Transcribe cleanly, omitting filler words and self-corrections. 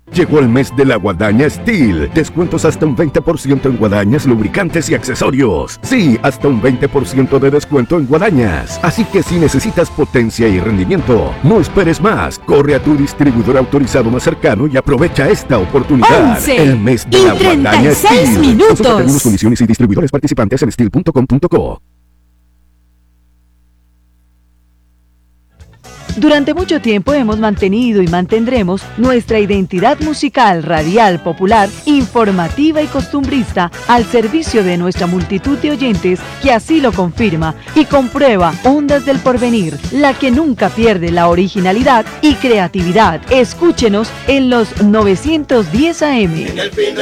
Llegó el mes de la Guadaña Steel. Descuentos hasta un 20% en guadañas, lubricantes y accesorios. Sí, hasta un 20% de descuento en guadañas. Así que si necesitas potencia y rendimiento, no esperes más. Corre a tu distribuidor autorizado más cercano y aprovecha esta oportunidad. 11 el mes de la Guadaña Steel. minutos. Consulta términos, condiciones y distribuidores participantes en steel.com.co. Durante mucho tiempo hemos mantenido y mantendremos nuestra identidad musical, radial, popular, informativa y costumbrista al servicio de nuestra multitud de oyentes que así lo confirma y comprueba. Ondas del Porvenir, la que nunca pierde la originalidad y creatividad. Escúchenos en los 910 AM.